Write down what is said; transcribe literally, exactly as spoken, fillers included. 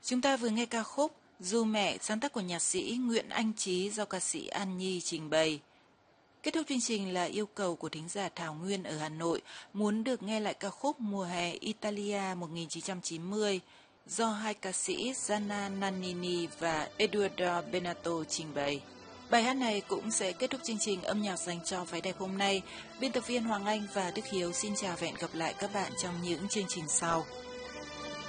Chúng ta vừa nghe ca khúc Dù Mẹ, sáng tác của nhạc sĩ Nguyễn Anh Trí do ca sĩ An Nhi trình bày. Kết thúc chương trình là yêu cầu của thính giả Thảo Nguyên ở Hà Nội muốn được nghe lại ca khúc Mùa hè Italia một nghìn chín trăm chín mươi do hai ca sĩ Gianna Nannini và Eduardo Benato trình bày. Bài hát này cũng sẽ kết thúc chương trình âm nhạc dành cho phái đẹp hôm nay. Biên tập viên Hoàng Anh và Đức Hiếu xin chào và hẹn gặp lại các bạn trong những chương trình sau.